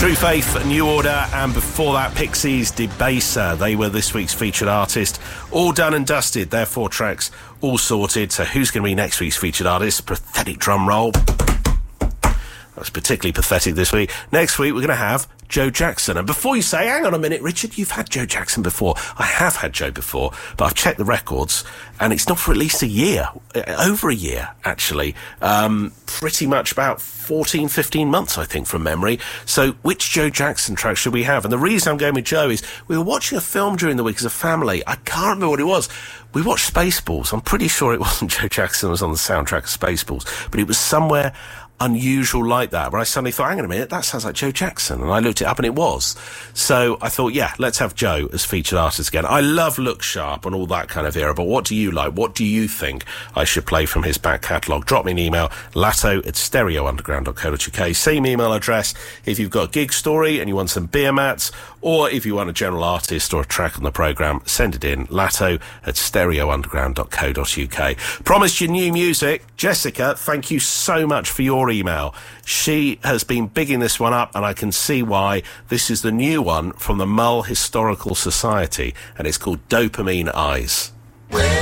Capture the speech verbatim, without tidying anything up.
True Faith, New Order, and before that, Pixies, Debaser. They were this week's featured artist. All done and dusted. Their four tracks all sorted. So who's going to be next week's featured artist? Pathetic drum roll. That's particularly pathetic this week. Next week, we're going to have Joe Jackson. And before you say, hang on a minute, Richard, you've had Joe Jackson before. I have had Joe before, but I've checked the records, and it's not for at least a year. Over a year, actually. Um, pretty much about fourteen, fifteen months, I think, from memory. So which Joe Jackson track should we have? And the reason I'm going with Joe is we were watching a film during the week as a family. I can't remember what it was. We watched Spaceballs. I'm pretty sure it wasn't Joe Jackson. It was on the soundtrack of Spaceballs. But it was somewhere unusual like that, where I suddenly thought, hang on a minute, that sounds like Joe Jackson, and I looked it up and it was. So I thought, yeah, let's have Joe as featured artist again. I love Look Sharp and all that kind of era, but what do you like? What do you think I should play from his back catalogue? Drop me an email, latto at stereo underground dot co dot uk. Same email address if you've got a gig story and you want some beer mats, or if you want a general artist or a track on the programme, send it in, latto at stereo underground dot co dot uk. Promised you new music. Jessica, thank you so much for your email. She has been bigging this one up, and I can see why. This is the new one from the Mull Historical Society, and it's called Dopamine Eyes.